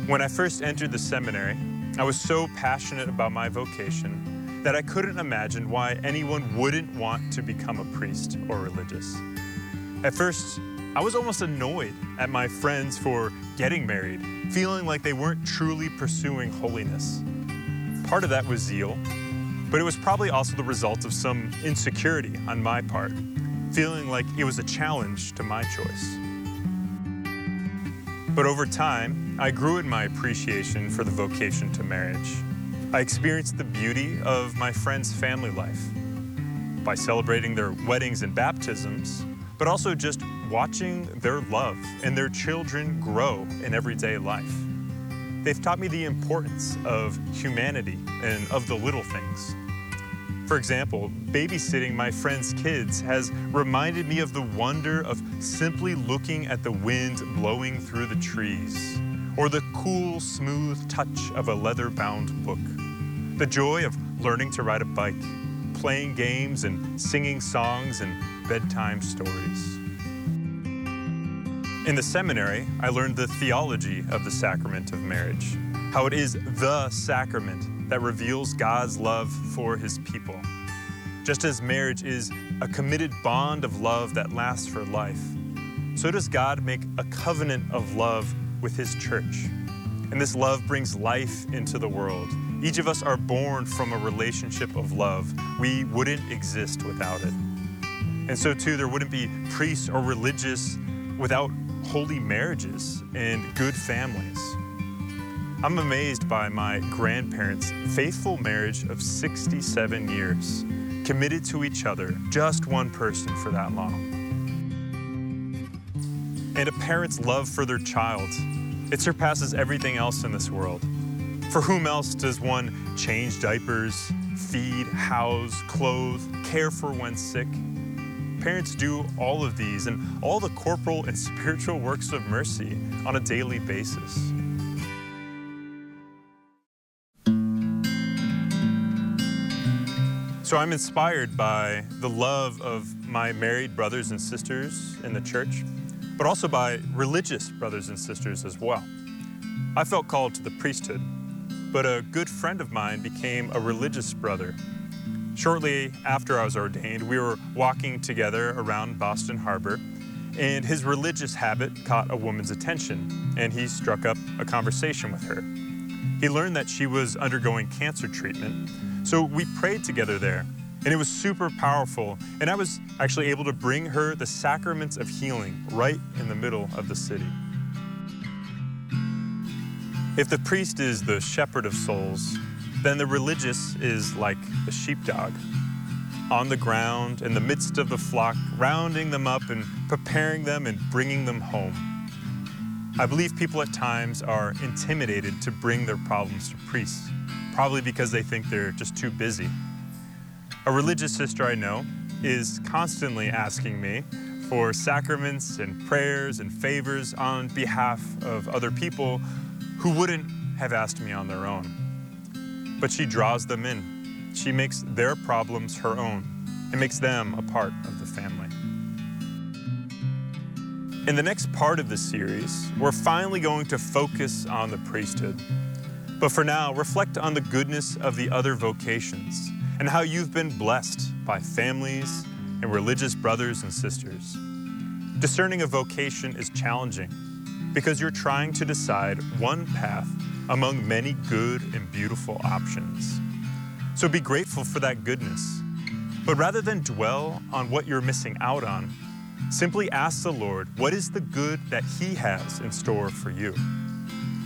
When I first entered the seminary, I was so passionate about my vocation that I couldn't imagine why anyone wouldn't want to become a priest or religious. At first, I was almost annoyed at my friends for getting married, feeling like they weren't truly pursuing holiness. Part of that was zeal, but it was probably also the result of some insecurity on my part, feeling like it was a challenge to my choice. But over time, I grew in my appreciation for the vocation to marriage. I experienced the beauty of my friends' family life by celebrating their weddings and baptisms, but also just watching their love and their children grow in everyday life. They've taught me the importance of humanity and of the little things. For example, babysitting my friends' kids has reminded me of the wonder of simply looking at the wind blowing through the trees, or the cool, smooth touch of a leather-bound book. The joy of learning to ride a bike, playing games and singing songs and bedtime stories. In the seminary, I learned the theology of the sacrament of marriage, how it is the sacrament that reveals God's love for His people. Just as marriage is a committed bond of love that lasts for life, so does God make a covenant of love with His church. And this love brings life into the world. Each of us are born from a relationship of love. We wouldn't exist without it. And so too, there wouldn't be priests or religious without holy marriages and good families. I'm amazed by my grandparents' faithful marriage of 67 years, committed to each other, just one person for that long. And a parent's love for their child, it surpasses everything else in this world. For whom else does one change diapers, feed, house, clothe, care for when sick? Parents do all of these and all the corporal and spiritual works of mercy on a daily basis. So I'm inspired by the love of my married brothers and sisters in the church, but also by religious brothers and sisters as well. I felt called to the priesthood, but a good friend of mine became a religious brother. Shortly after I was ordained, we were walking together around Boston Harbor, and his religious habit caught a woman's attention, and he struck up a conversation with her. He learned that she was undergoing cancer treatment, so we prayed together there, and it was super powerful, and I was actually able to bring her the sacraments of healing right in the middle of the city. If the priest is the shepherd of souls, then the religious is like the sheepdog, on the ground in the midst of the flock, rounding them up and preparing them and bringing them home. I believe people at times are intimidated to bring their problems to priests, probably because they think they're just too busy. A religious sister I know is constantly asking me for sacraments and prayers and favors on behalf of other people who wouldn't have asked me on their own. But she draws them in. She makes their problems her own and makes them a part of the family. In the next part of the series, we're finally going to focus on the priesthood. But for now, reflect on the goodness of the other vocations and how you've been blessed by families and religious brothers and sisters. Discerning a vocation is challenging because you're trying to decide one path among many good and beautiful options. So be grateful for that goodness. But rather than dwell on what you're missing out on, simply ask the Lord, what is the good that He has in store for you?